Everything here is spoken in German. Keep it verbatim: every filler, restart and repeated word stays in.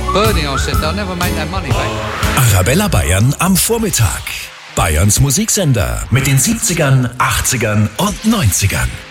birding on set, they'll never make that money back. Arabella Bayern am Vormittag. Bayerns Musiksender mit den siebzigern, achtzigern und neunzigern.